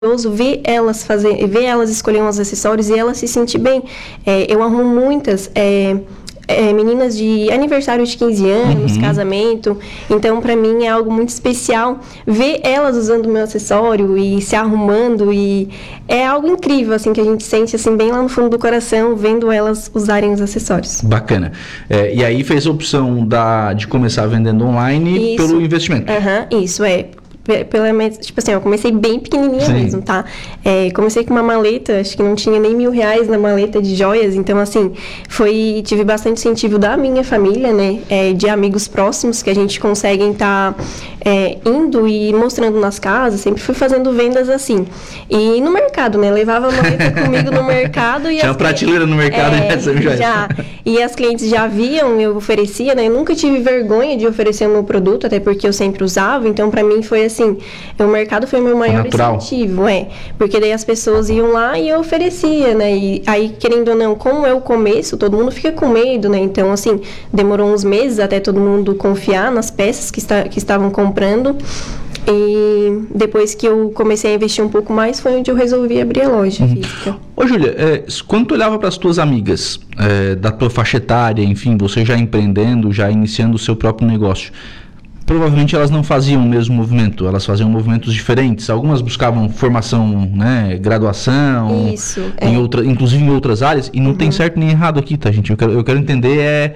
ver elas escolherem os acessórios e elas se sentir bem. Eu arrumo muitas meninas de aniversário de 15 anos, casamento. Então, para mim, é algo muito especial ver elas usando o meu acessório e se arrumando. E é algo incrível, assim, que a gente sente, assim, bem lá no fundo do coração, vendo elas usarem os acessórios. Bacana. E aí fez a opção de começar vendendo online pelo investimento. Isso, tipo assim, eu comecei bem pequenininha mesmo, tá? Comecei com uma maleta, acho que não tinha nem R$1.000 na maleta de joias, então assim, tive bastante incentivo da minha família, né? De amigos próximos que a gente consegue estar indo e mostrando nas casas, sempre fui fazendo vendas assim. E no mercado, né? Levava a maleta comigo no mercado e... Tinha uma prateleira no mercado já. E as clientes já viam, eu oferecia, né? Eu nunca tive vergonha de oferecer o meu produto, até porque eu sempre usava, então pra mim foi assim, o mercado foi o meu maior incentivo, porque daí as pessoas iam lá e eu oferecia, né, e aí, querendo ou não, como é o começo, todo mundo fica com medo, né, então, assim, demorou uns meses até todo mundo confiar nas peças que estavam comprando, e depois que eu comecei a investir um pouco mais, foi onde eu resolvi abrir a loja física. Ô, Júlia, quando tu olhava para as tuas amigas, da tua faixa etária, enfim, você já empreendendo, já iniciando o seu próprio negócio, provavelmente elas não faziam o mesmo movimento, elas faziam movimentos diferentes. Algumas buscavam formação, né, graduação, inclusive em outras áreas, e não tem certo nem errado aqui, tá, gente? Eu quero entender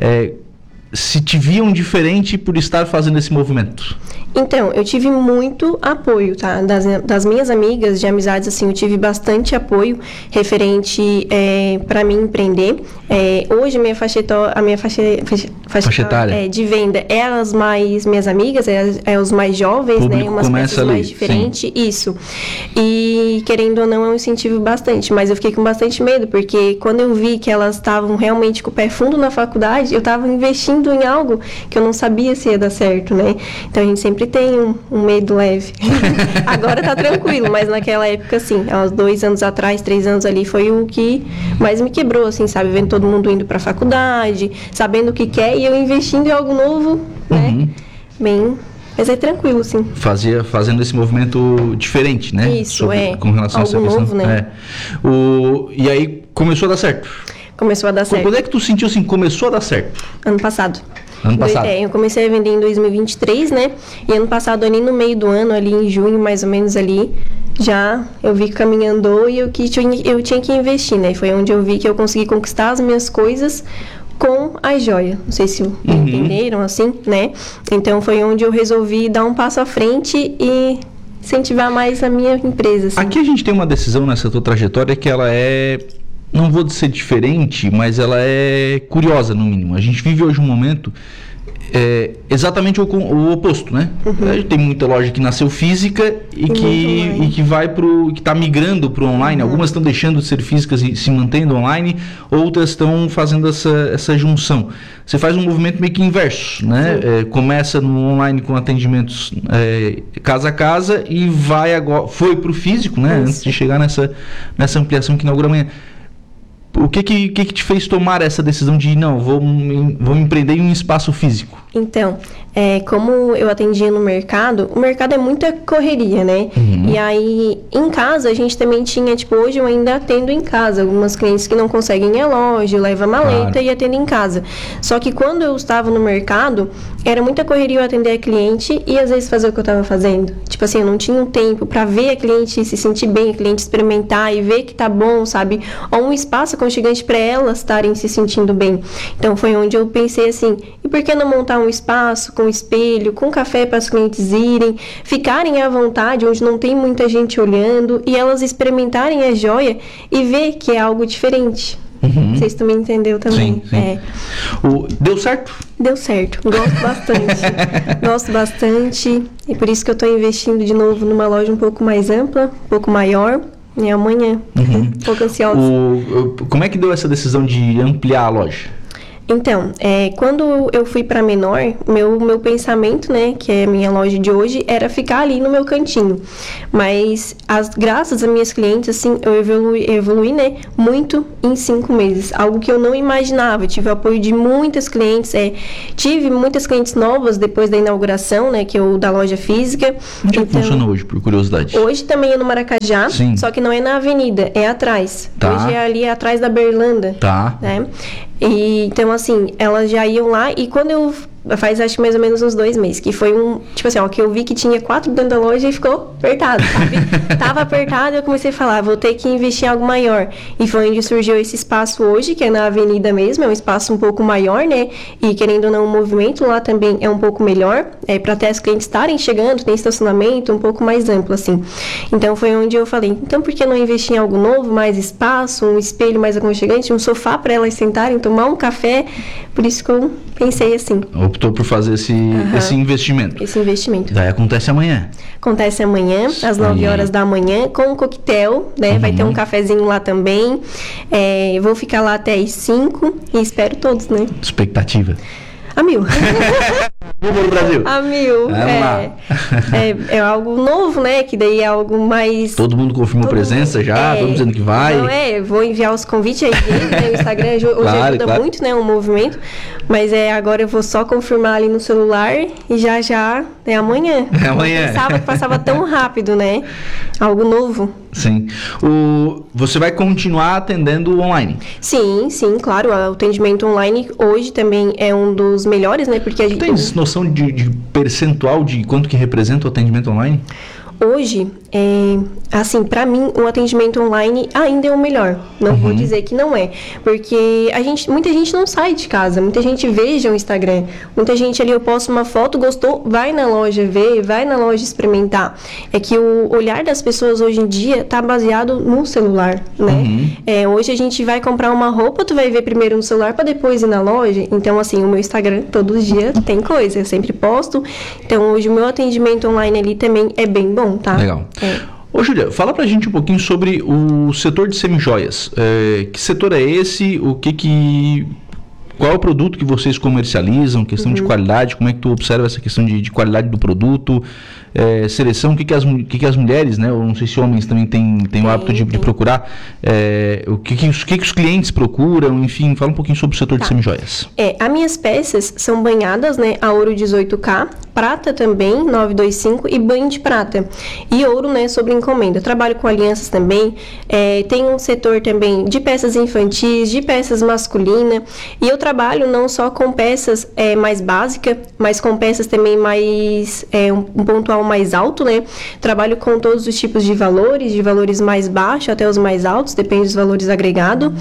se te viam diferente por estar fazendo esse movimento. Então, eu tive muito apoio, tá? Das minhas amigas, de amizades, assim, eu tive bastante apoio referente para mim empreender. Hoje, a minha faixa etária de venda minhas amigas, os mais jovens, né? Umas peças mais diferentes. Isso. E, querendo ou não, é um incentivo bastante. Mas eu fiquei com bastante medo, porque quando eu vi que elas estavam realmente com o pé fundo na faculdade, eu estava investindo em algo que eu não sabia se ia dar certo, né? Então, a gente sempre tem um medo leve. Agora tá tranquilo, mas naquela época, assim, há uns 2 anos atrás, 3 anos ali, foi o que mais me quebrou, assim, sabe? Vendo todo mundo indo pra faculdade, sabendo o que quer, e eu investindo em algo novo, né? Mas é tranquilo, sim. Fazendo esse movimento diferente, né? Isso, com relação algo a essa questão. Novo, né? E aí, começou a dar certo? Começou a dar certo. Quando é que tu sentiu assim, começou a dar certo? Ano passado. Eu comecei a vender em 2023, né? E ano passado, ali no meio do ano, ali em junho, mais ou menos ali, já eu vi que o caminho andou e eu tinha que investir, né? Foi onde eu vi que eu consegui conquistar as minhas coisas com a joia. Não sei se entenderam, assim, né? Então, foi onde eu resolvi dar um passo à frente e incentivar mais a minha empresa, assim. Aqui a gente tem uma decisão nessa tua trajetória que ela não vou dizer diferente, mas ela é curiosa, no mínimo. A gente vive hoje um momento exatamente o oposto, né? Tem muita loja que nasceu física e que está migrando para o online. Algumas estão deixando de ser físicas e se mantendo online, outras estão fazendo essa junção. Você faz um movimento meio que inverso, né? Começa no online com atendimentos casa a casa e foi para o físico, né? Antes de chegar nessa ampliação que inaugura amanhã. O que te fez tomar essa decisão de vou empreender em um espaço físico? Então, como eu atendia no mercado, o mercado é muita correria, né? E aí, em casa, a gente também tinha, hoje eu ainda atendo em casa. Algumas clientes que não conseguem ir à loja, eu levo a maleta e atendo em casa. Só que quando eu estava no mercado, era muita correria eu atender a cliente e às vezes fazer o que eu estava fazendo. Tipo assim, eu não tinha um tempo para ver a cliente se sentir bem, a cliente experimentar e ver que tá bom, sabe? Ou um espaço aconchegante para elas estarem se sentindo bem. Então, foi onde eu pensei assim, e por que não montar um espaço com espelho, com café para as clientes irem, ficarem à vontade, onde não tem muita gente olhando e elas experimentarem a joia e ver que é algo diferente. Vocês também entenderam também. Sim. Deu certo? Deu certo. Gosto bastante. Gosto bastante. E por isso que eu estou investindo de novo numa loja um pouco mais ampla, um pouco maior. E amanhã. Um pouco ansiosa. Como é que deu essa decisão de ampliar a loja? Então, quando eu fui para menor, meu pensamento, né, que é a minha loja de hoje, era ficar ali no meu cantinho. Mas, graças às minhas clientes, assim, eu evolui, né, muito em 5 meses. Algo que eu não imaginava. Eu tive o apoio de muitas clientes. Tive muitas clientes novas depois da inauguração, né, que é o da loja física. Onde funciona hoje, por curiosidade? Hoje também é no Maracajá, sim. Só que não é na avenida, é atrás. Tá. Hoje é ali atrás da Berlanda. Tá. Né? E, então, assim, elas já iam lá e quando eu... Faz, acho que mais ou menos uns 2 meses, que foi tipo assim, que eu vi que tinha 4 dentro da loja e ficou apertado, sabe? Tava apertado e eu comecei a falar, vou ter que investir em algo maior. E foi onde surgiu esse espaço hoje, que é na avenida mesmo, é um espaço um pouco maior, né? E querendo ou não, o movimento lá também é um pouco melhor, para até as clientes estarem chegando, tem estacionamento um pouco mais amplo, assim. Então foi onde eu falei, então por que não investir em algo novo, mais espaço, um espelho mais aconchegante, um sofá para elas sentarem, tomar um café? Por isso que eu pensei assim. Optou por fazer esse investimento. Esse investimento. Daí acontece amanhã. Acontece amanhã, às 9 horas da manhã, com um coquetel, né? Vai ter um cafezinho lá também. Vou ficar lá até as 5 e espero todos, né? Expectativa? A 1000. Vamos no Brasil. A 1000. É algo novo, né? Que daí é algo mais... Todo mundo confirmou presença já, todo mundo dizendo que vai. Não, vou enviar os convites aí dele, né? O Instagram hoje ajuda muito, né? O movimento. Mas agora eu vou só confirmar ali no celular e já é amanhã. É amanhã. Eu pensava que passava tão rápido, né? Algo novo. Sim. Você vai continuar atendendo online? Sim, claro. O atendimento online hoje também é um dos melhores, né? Porque a gente tem noção de percentual de quanto que representa o atendimento online? Hoje, assim, para mim, o atendimento online ainda é o melhor. Não vou dizer que não é. Porque muita gente não sai de casa. Muita gente veja o Instagram. Muita gente ali, eu posto uma foto, gostou, vai na loja ver, vai na loja experimentar. É que o olhar das pessoas hoje em dia tá baseado no celular, né? Hoje a gente vai comprar uma roupa, tu vai ver primeiro no celular para depois ir na loja. Então, assim, o meu Instagram todos os dias tem coisa. Eu sempre posto. Então, hoje o meu atendimento online ali também é bem bom. Tá? Legal. Ô, Júlia, fala pra gente um pouquinho sobre o setor de semijoias. Que setor é esse? Qual é o produto que vocês comercializam? Questão de qualidade, como é que tu observa essa questão de qualidade do produto? Seleção, o que as mulheres, né? Eu não sei se homens também têm o hábito de procurar. O que os clientes procuram? Enfim, fala um pouquinho sobre o setor de semijoias. As minhas peças são banhadas, né? A ouro 18K, prata também, 925 e banho de prata. E ouro, né? Sobre encomenda. Eu trabalho com alianças também. Tem um setor também de peças infantis, de peças masculinas. E eu trabalho não só com peças mais básicas, mas com peças também mais um pontual mais alto, né? Trabalho com todos os tipos de valores mais baixos até os mais altos, depende dos valores agregados.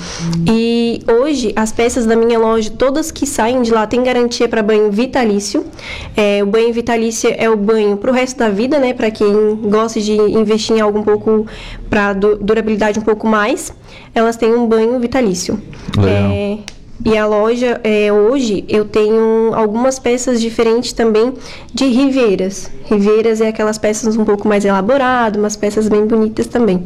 E hoje, as peças da minha loja, todas que saem de lá, tem garantia para banho vitalício. O banho vitalício é o banho para o resto da vida, né? Para quem gosta de investir em algo um pouco para durabilidade um pouco mais, elas têm um banho vitalício. Legal. E a loja, hoje, eu tenho algumas peças diferentes também de riveiras. Riveiras é aquelas peças um pouco mais elaboradas, umas peças bem bonitas também.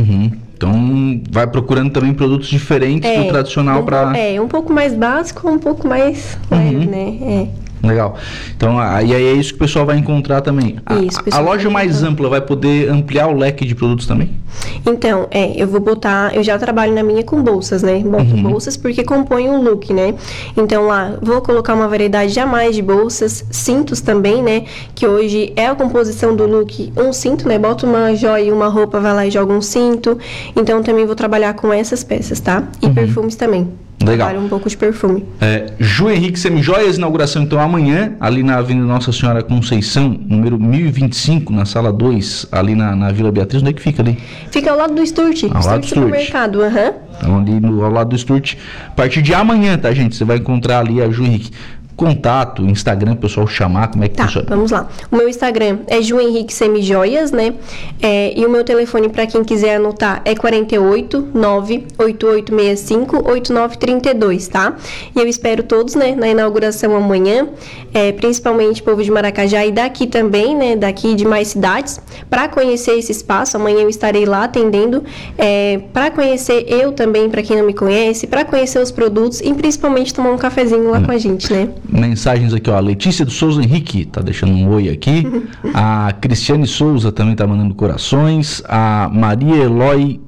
Então, vai procurando também produtos diferentes do tradicional para... um pouco mais básico, um pouco mais leve, né? Legal. Então, e aí é isso que o pessoal vai encontrar também. A loja mais ampla vai poder ampliar o leque de produtos também? Então, eu já trabalho na minha com bolsas, né? Boto bolsas porque compõem um look, né? Então, lá, vou colocar uma variedade jamais de bolsas, cintos também, né? Que hoje é a composição do look, um cinto, né? Boto uma joia e uma roupa, vai lá e joga um cinto. Então, também vou trabalhar com essas peças, tá? E perfumes também. Legal. Trabalho um pouco de perfume. Ju Henrique Semijoias, inauguração então amanhã, ali na Avenida Nossa Senhora Conceição, número 1025, na sala 2, ali na Vila Beatriz. Onde é que fica ali? Fica ao lado do Sturt. Ao lado do supermercado, Então ali ao lado do Sturt. A partir de amanhã, tá, gente? Você vai encontrar ali a Ju Henrique. contato, Instagram, o pessoal chamar, como é que funciona? Vamos lá. O meu Instagram é Ju Henrique Semijoias, né? E o meu telefone, para quem quiser anotar, é 48 98865 8932, tá? E eu espero todos, né, na inauguração amanhã, principalmente o povo de Maracajá e daqui também, né, daqui de mais cidades, para conhecer esse espaço. Amanhã eu estarei lá atendendo, para conhecer eu também, para quem não me conhece, para conhecer os produtos e principalmente tomar um cafezinho lá com a gente, né? Mensagens aqui, ó, a Letícia do Souza Henrique tá deixando um oi aqui, a Cristiane Souza também tá mandando corações, a Maria Eloy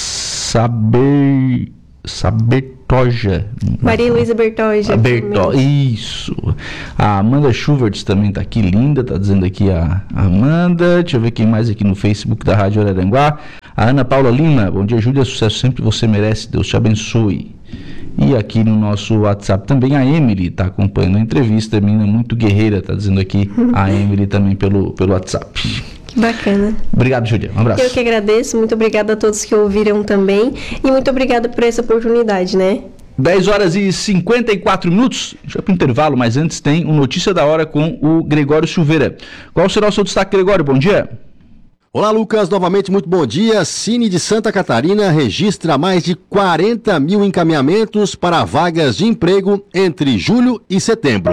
Bertoja. Maria Luísa Bertoja. Isso. A Amanda Schuvertz também tá aqui, linda, tá dizendo aqui a Amanda. Deixa eu ver quem mais aqui no Facebook da Rádio Araranguá. A Ana Paula Lima, bom dia, Júlia, sucesso sempre, você merece, Deus te abençoe. E aqui no nosso WhatsApp também a Emily está acompanhando a entrevista, menina muito guerreira, está dizendo aqui a Emily também pelo WhatsApp. Que bacana. Obrigado, Júlia. Um abraço. Eu que agradeço, muito obrigada a todos que ouviram também e muito obrigada por essa oportunidade, né? 10 horas e 54 minutos, deixa eu ir para o intervalo, mas antes tem o Notícia da Hora com o Gregório Silveira. Qual será o seu destaque, Gregório? Bom dia. Olá, Lucas, novamente muito bom dia. Cine de Santa Catarina registra mais de 40 mil encaminhamentos para vagas de emprego entre julho e setembro.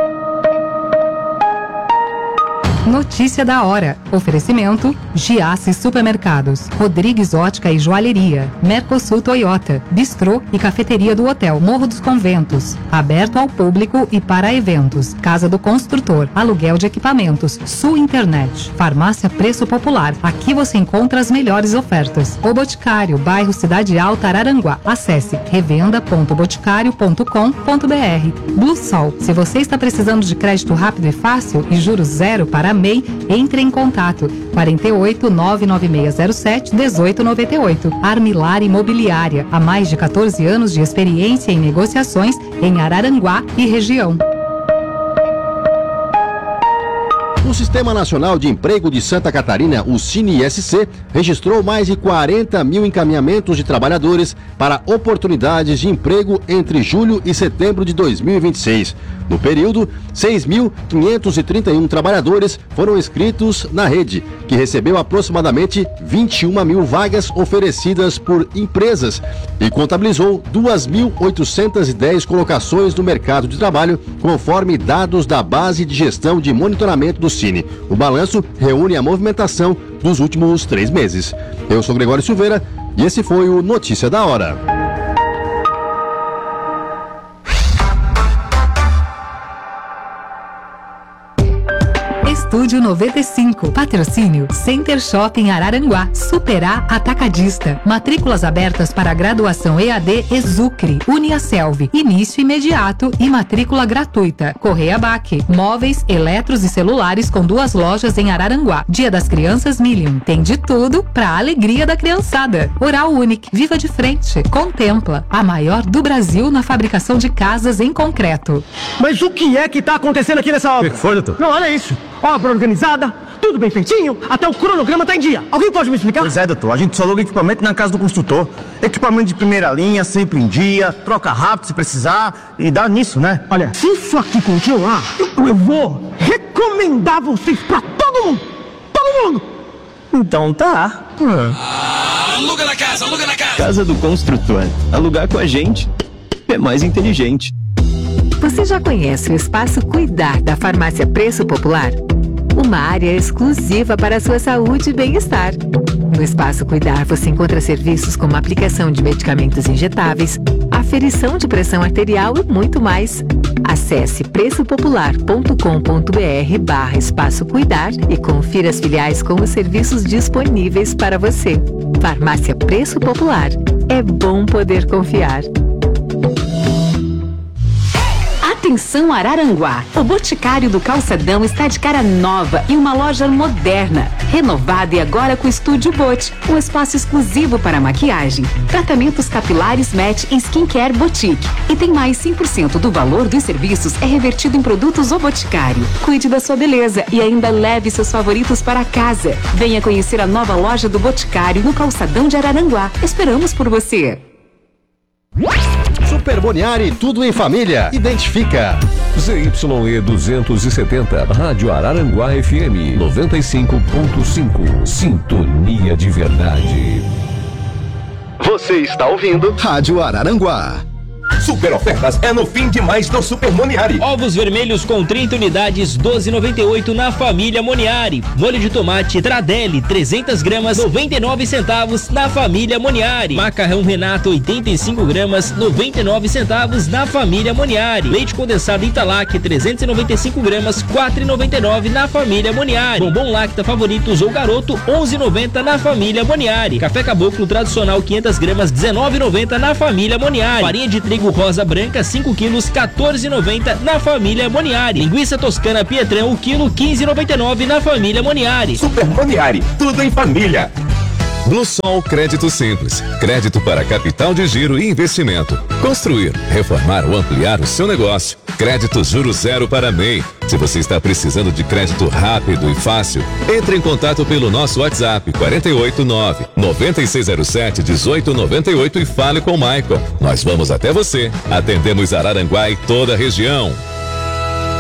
Notícia da hora. Oferecimento: Giasse Supermercados, Rodrigues Ótica e Joalheria, Mercosul Toyota, Bistrô e Cafeteria do Hotel Morro dos Conventos. Aberto ao público e para eventos. Casa do Construtor, aluguel de equipamentos, Sul Internet. Farmácia Preço Popular. Aqui você encontra as melhores ofertas. O Boticário, bairro Cidade Alta, Araranguá. Acesse revenda.boticário.com.br. Blue Sol. Se você está precisando de crédito rápido e fácil e juros zero para MEI, entre em contato 48 99607 1898. Armilar Imobiliária, há mais de 14 anos de experiência em negociações em Araranguá e região. O Sistema Nacional de Emprego de Santa Catarina, o Cine-SC, registrou mais de 40 mil encaminhamentos de trabalhadores para oportunidades de emprego entre julho e setembro de 2026. No período, 6.531 trabalhadores foram inscritos na rede, que recebeu aproximadamente 21 mil vagas oferecidas por empresas e contabilizou 2.810 colocações no mercado de trabalho, conforme dados da Base de Gestão de Monitoramento do Cine. O balanço reúne a movimentação dos últimos 3 meses. Eu sou Gregório Silveira e esse foi o Notícia da Hora. Estúdio 95. Patrocínio Center Shopping Araranguá. Superar Atacadista. Matrículas abertas para graduação EAD Exucre. Uniaselv. Início imediato e matrícula gratuita. Correia Baque. Móveis, eletros e celulares com 2 lojas em Araranguá. Dia das Crianças Million. Tem de tudo para a alegria da criançada. Oral Unique. Viva de frente. Contempla. A maior do Brasil na fabricação de casas em concreto. Mas o que é que tá acontecendo aqui nessa obra? O que foi, doutor? Não, olha isso. Obra organizada, tudo bem feitinho, até o cronograma tá em dia. Alguém pode me explicar? Pois é, doutor. A gente só aluga equipamento na casa do construtor. Equipamento de primeira linha, sempre em dia, troca rápido se precisar e dá nisso, né? Olha, se isso aqui continuar, eu vou recomendar vocês pra todo mundo. Todo mundo. Então tá. Aluga na casa, aluga na casa. Casa do Construtor. Alugar com a gente é mais inteligente. Você já conhece o Espaço Cuidar da Farmácia Preço Popular? Uma área exclusiva para a sua saúde e bem-estar. No Espaço Cuidar você encontra serviços como aplicação de medicamentos injetáveis, aferição de pressão arterial e muito mais. Acesse preçopopular.com.br/Espaço Cuidar e confira as filiais com os serviços disponíveis para você. Farmácia Preço Popular. É bom poder confiar. Atenção Araranguá, o Boticário do Calçadão está de cara nova e uma loja moderna, renovada e agora com Estúdio Bot, um espaço exclusivo para maquiagem, tratamentos capilares Match e Skincare Boutique. E tem mais 5% do valor dos serviços é revertido em produtos O Boticário. Cuide da sua beleza e ainda leve seus favoritos para casa. Venha conhecer a nova loja do Boticário no Calçadão de Araranguá. Esperamos por você. Super Boniari, tudo em família. Identifica ZYE 270, Rádio Araranguá FM 95.5. Sintonia de verdade. Você está ouvindo Rádio Araranguá. Super ofertas é no fim de mais do Super Moniari. Ovos vermelhos com 30 unidades, 12,98 na família Moniari. Molho de tomate Tradelli, 300 gramas, 99 centavos na família Moniari. Macarrão Renato, 85 gramas, 99 centavos na família Moniari. Leite condensado Italac, 395 gramas, 4,99 na família Moniari. Bombom Lacta Favoritos ou Garoto, 11,90 na família Moniari. Café Caboclo tradicional 500 gramas, 19,90 na família Moniari. Farinha de trigo rosa branca 5 quilos, 14,90 na família Moniari. Linguiça toscana Pietrão, o quilo 15,99 na família Moniari. Super Moniari, tudo em família. Bluesol Crédito Simples. Crédito para capital de giro e investimento. Construir, reformar ou ampliar o seu negócio. Crédito juro zero para MEI. Se você está precisando de crédito rápido e fácil, entre em contato pelo nosso WhatsApp 489-9607-1898 e fale com o Michael. Nós vamos até você. Atendemos Araranguá e toda a região.